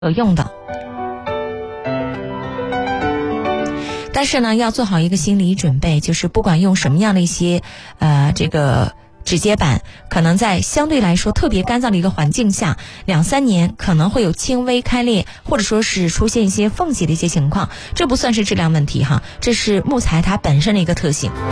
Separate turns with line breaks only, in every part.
有用的。但是呢，要做好一个心理准备，就是不管用什么样的一些这个指节板，可能在相对来说特别干燥的一个环境下，2-3年可能会有轻微开裂，或者说是出现一些缝隙的一些情况。这不算是质量问题哈，这是木材它本身的一个特性。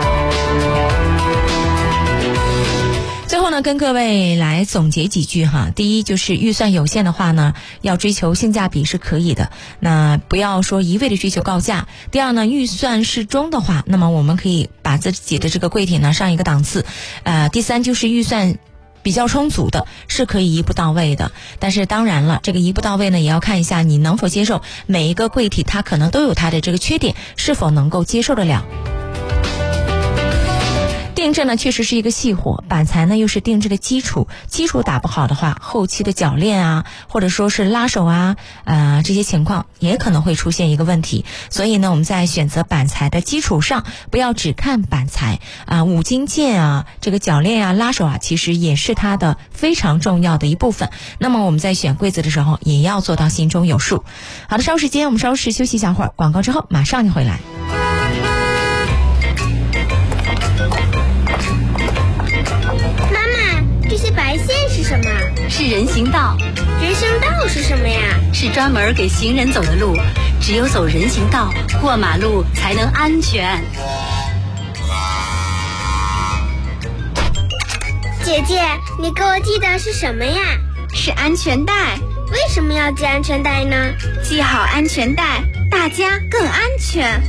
最后呢，跟各位来总结几句哈。第一，就是预算有限的话呢，要追求性价比是可以的，那不要说一味的追求高价。第二呢，预算适中的话，那么我们可以把自己的这个柜体呢上一个档次。第三，就是预算比较充足的，是可以一步到位的。但是当然了，这个一步到位呢，也要看一下你能否接受，每一个柜体它可能都有它的这个缺点，是否能够接受得了。定制呢确实是一个细活，板材呢又是定制的基础，基础打不好的话，后期的铰链啊，或者说是拉手啊，这些情况也可能会出现一个问题。所以呢，我们在选择板材的基础上，不要只看板材五金件啊，这个铰链啊、拉手啊，其实也是它的非常重要的一部分。那么我们在选柜子的时候，也要做到心中有数。好的，稍时间我们稍事休息一下会儿，广告之后马上就回来。
这些白线是什么？
是人行道。
人行道是什么呀？
是专门给行人走的路，只有走人行道，过马路才能安全。
姐姐，你给我系的是什么呀？
是安全带。
为什么要系安全带呢？
系好安全带，大家更安全。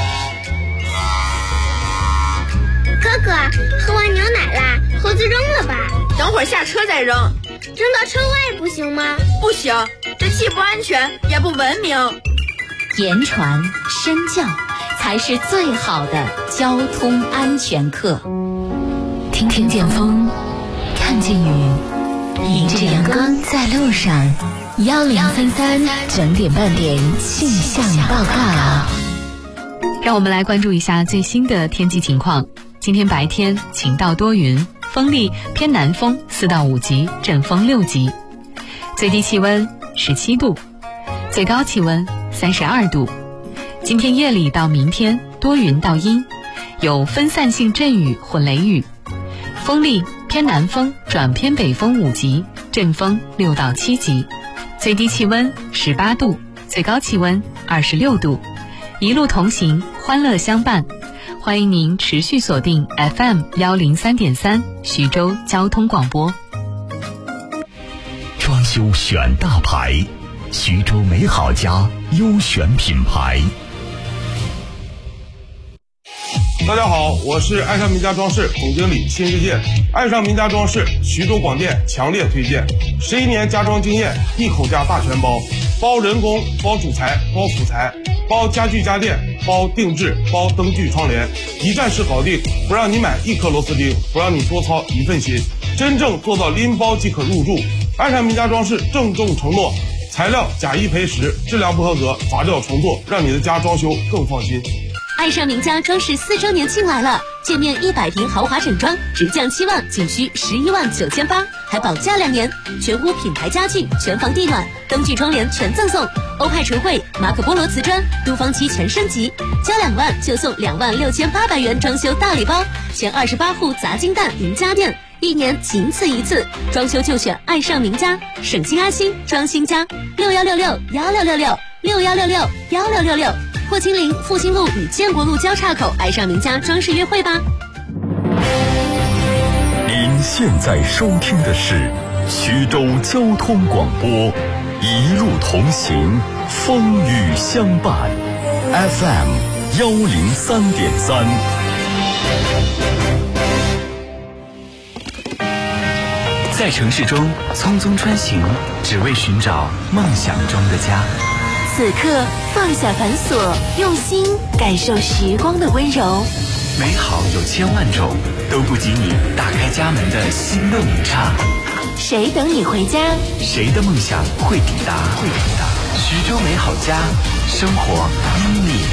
哥哥，喝完牛奶啦，盒子扔了吧。
等会儿下车再扔。
扔到车外不行吗？
不行，这既不安全也不文明。
言传身教才是最好的交通安全课。听见风，看见雨，迎着阳光在路上。1033整点半点气象报告。
让我们来关注一下最新的天气情况。今天白天晴到多云，风力偏南风4到5级，阵风6级。最低气温17度，最高气温32度。今天夜里到明天多云到阴，有分散性阵雨或雷雨，风力偏南风转偏北风5级，阵风6到7级。最低气温18度，最高气温26度。一路同行，欢乐相伴。欢迎您持续锁定 FM103.3 徐州交通广播。
装修选大牌，徐州美好家优选品牌。
大家好，我是爱上名家装饰总经理新世界。爱上名家装饰，徐州广电强烈推荐，11年家装经验，一口价大全包，包人工，包主材，包辅材，包家具家电，包定制，包灯具窗帘，一站式搞定，不让你买1颗螺丝钉，不让你多操一份心，真正做到拎包即可入住。爱上名家装饰郑重承诺，材料假1赔10，质量不合格砸掉重做，让你的家装修更放心。
爱上名家装饰4周年庆来了，建面100平豪华整装，直降7万，仅需11.98万，还保价2年，全屋品牌家具，全房地暖，灯具窗帘全赠送，欧派橱柜，马可波罗瓷砖，都方漆全升级，交2万就送26800元装修大礼包，前28户砸金蛋赢家电，1年仅此一次，装修就选爱上名家，省心安心装新家，6166166661661666，霍青林复兴路与建国路交叉口，爱上名家装饰约会吧。
您现在收听的是徐州交通广播，一路同行，风雨相伴， FM103.3。
在城市中匆匆穿行，只为寻找梦想中的家。
此刻放下繁琐，用心感受时光的温柔。
美好有千万种，都不及你打开家门的心动一刹。
谁等你回家？
谁的梦想会抵达？徐州美好家，生活因你